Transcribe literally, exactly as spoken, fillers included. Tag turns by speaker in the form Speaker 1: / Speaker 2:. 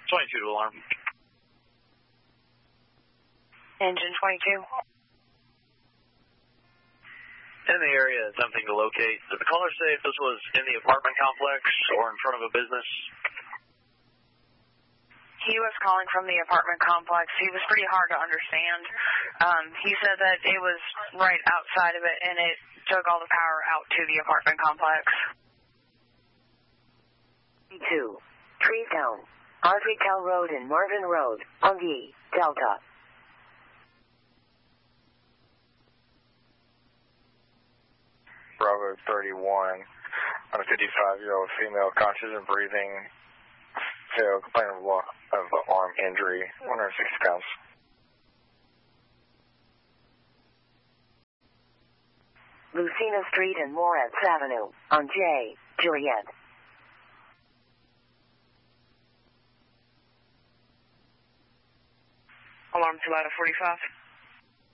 Speaker 1: twenty-two to alarm.
Speaker 2: Engine twenty-two.
Speaker 1: In the area, attempting to locate. Did the caller say if this was in the apartment complex or in front of a business?
Speaker 2: He was calling from the apartment complex. He was pretty hard to understand. Um, he said that it was right outside of it, and it took all the power out to the apartment complex.
Speaker 3: two. Trees down. Ardreytown Road and Marvin Road, Ungi, Delta.
Speaker 4: Bravo thirty-one, on a fifty-five-year-old female, conscious and breathing, failed, complaining of, of arm injury, one hundred sixty pounds.
Speaker 3: Lucina Street and Moritz Avenue, on J, Juliet.
Speaker 2: Alarm two out of forty-five.